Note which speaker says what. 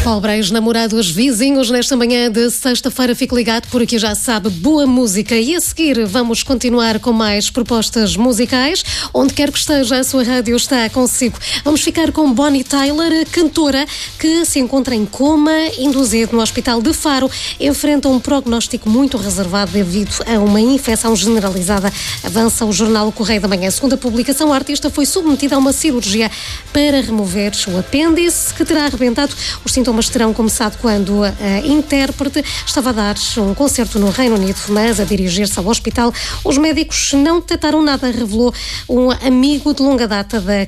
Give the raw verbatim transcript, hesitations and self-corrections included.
Speaker 1: Pobres, namorados, vizinhos, nesta manhã de sexta-feira, fique ligado, por aqui já sabe, boa música. E a seguir vamos continuar com mais propostas musicais. Onde quer que esteja, a sua rádio está consigo. Vamos ficar com Bonnie Tyler, cantora que se encontra em coma, induzido no Hospital de Faro, enfrenta um prognóstico muito reservado devido a uma infecção generalizada, avança o jornal O Correio da Manhã. Segundo a publicação, a artista foi submetida a uma cirurgia para remover o apêndice, que terá arrebentado. Os sintomas terão começado quando a intérprete estava a dar um concerto no Reino Unido, mas a dirigir-se ao hospital, os médicos não detectaram nada, revelou um amigo de longa data da